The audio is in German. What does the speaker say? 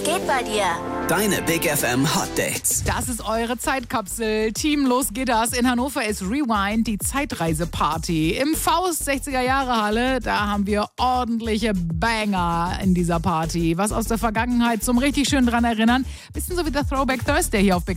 geht bei dir? Deine Big FM Hot Dates. Das ist eure Zeitkapsel. Team Los geht das. In Hannover ist Rewind, die Zeitreiseparty. Im Faust 60er-Jahre-Halle, da haben wir ordentliche Banger in dieser Party. Was aus der Vergangenheit zum richtig schön dran erinnern. Bisschen so wie der Throwback Thursday hier auf Big